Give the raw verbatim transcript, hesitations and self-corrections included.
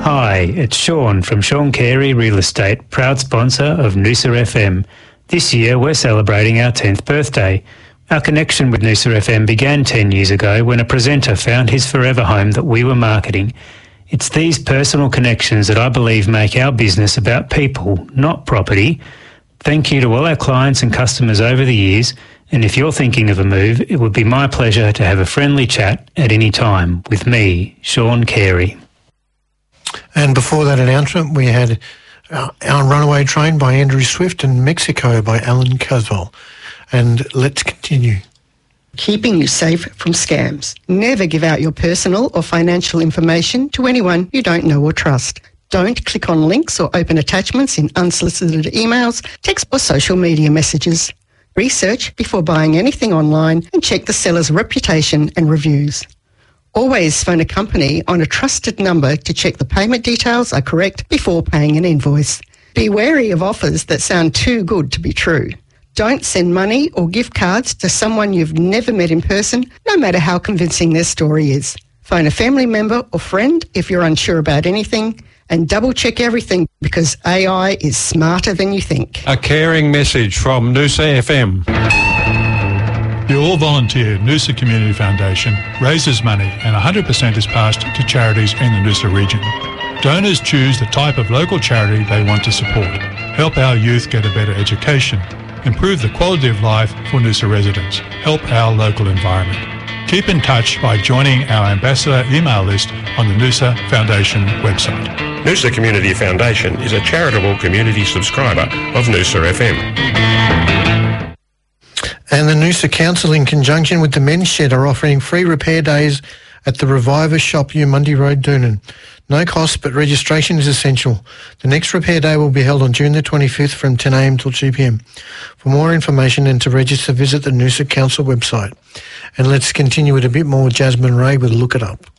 Hi, it's Sean from Sean Carey Real Estate, proud sponsor of Noosa F M. This year we're celebrating our tenth birthday. Our connection with Noosa F M began ten years ago when a presenter found his forever home that we were marketing. It's these personal connections that I believe make our business about people, not property. Thank you to all our clients and customers over the years, and if you're thinking of a move, it would be my pleasure to have a friendly chat at any time with me, Sean Carey. And before that announcement, we had uh, Our Runaway Train by Andrew Swift and Mexico by Alan Caswell. And let's continue. Keeping you safe from scams. Never give out your personal or financial information to anyone you don't know or trust. Don't click on links or open attachments in unsolicited emails, text or social media messages. Research before buying anything online and check the seller's reputation and reviews. Always phone a company on a trusted number to check the payment details are correct before paying an invoice. Be wary of offers that sound too good to be true. Don't send money or gift cards to someone you've never met in person, no matter how convincing their story is. Phone a family member or friend if you're unsure about anything, and double check everything because A I is smarter than you think. A caring message from Noosa F M. The all-volunteer Noosa Community Foundation raises money and one hundred percent is passed to charities in the Noosa region. Donors choose the type of local charity they want to support, help our youth get a better education, improve the quality of life for Noosa residents, help our local environment. Keep in touch by joining our ambassador email list on the Noosa Foundation website. Noosa Community Foundation is a charitable community subscriber of Noosa F M. And the Noosa Council, in conjunction with the Men's Shed, are offering free repair days at the Reviver Shop, Mundy Road, Doonan. No cost, but registration is essential. The next repair day will be held on June the twenty-fifth from ten a m till two p m. For more information and to register, visit the Noosa Council website. And let's continue with a bit more Jasmine Ray with Look It Up.